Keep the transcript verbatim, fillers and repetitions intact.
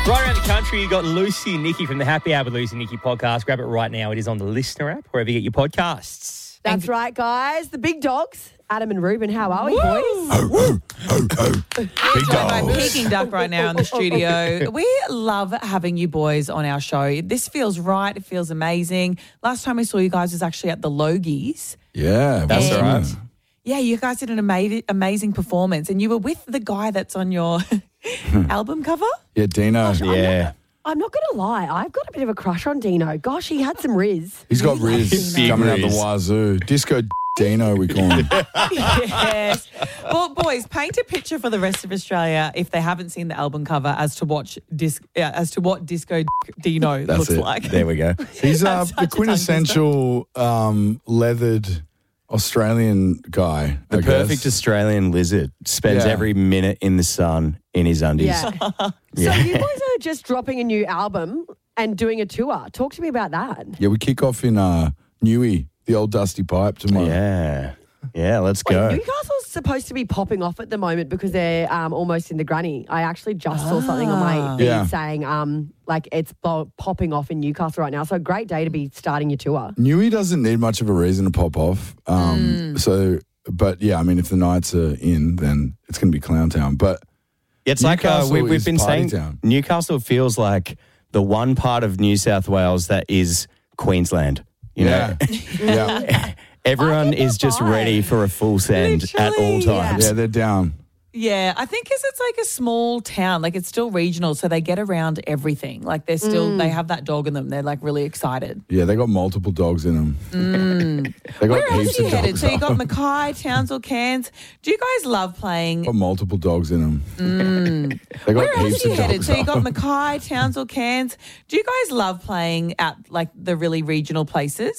Right around the country, you got Lucy and Nikki from the Happy Hour with Lucy and Nikki podcast. Grab it right now. It is on the Listener app, wherever you get your podcasts. That's right, guys. The big dogs, Adam and Ruben. How are we, boys? Oh, oh, oh, oh. Big Joined by dogs. Peking Duck right now in the studio. We love having you boys on our show. This feels right. It feels amazing. Last time we saw you guys was actually at the Logies. Yeah, That's well all right. done. Yeah, you guys did an ama- amazing performance, and you were with the guy that's on your album cover. Yeah, Dino. Yeah. I'm not going to lie. I've got a bit of a crush on Dino. Gosh, he had some riz. He's got Riz Big coming out the Riz. wazoo. Disco Dino, we call him. Yes. Well, boys, paint a picture for the rest of Australia if they haven't seen the album cover as to watch dis- uh, as to what Disco Dino That's looks it. like. There we go. He's uh, That's such the a tongue quintessential um, leathered Australian guy. The I perfect guess. Australian lizard spends Yeah. every minute in the sun in his undies. Yeah. So Yeah. you boys are just dropping a new album and doing a tour. Talk to me about that. Yeah, we kick off in uh, Newey, the old Dusty Pipe tomorrow. Yeah. Yeah, let's Wait, go. Newcastle's supposed to be popping off at the moment because they're um, almost in the granny. I actually just saw something on my feed Yeah. saying um, like it's bo- popping off in Newcastle right now. So great day to be starting your tour. Newey doesn't need much of a reason to pop off. Um, So, but yeah, I mean, if the Knights are in, then it's going to be Clown Town. But It's like uh, Newcastle we, we've is been party saying town. Newcastle feels like the one part of New South Wales that is Queensland. You yeah, know, yeah, everyone get that is just vibe. ready for a full send at all Literally, yeah. times. yeah, they're down. Yeah, I think because it's like a small town, like it's still regional, so they get around everything. Like they're still, Mm. they have that dog in them. They're like really excited. Yeah, they got multiple dogs in them. they got Where else heaps are you of headed? dogs. So you got Mackay, Townsville, Cairns. Do you guys love playing? got multiple dogs in them. They got Where else heaps are you of headed? dogs. So you got up. Mackay, Townsville, Cairns. Do you guys love playing at like the really regional places?